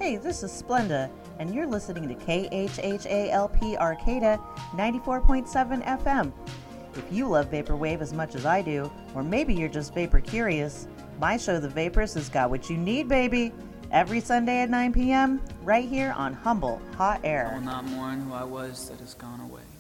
Hey, this is Splenda, and you're listening to KHHALP Arcata 94.7 FM. If you love Vaporwave as much as I do, or maybe you're just vapor curious, my show The Vapors has got what you need, baby. Every Sunday at 9 p.m., right here on Humble Hot Air. I will not mourn who I was that has gone away.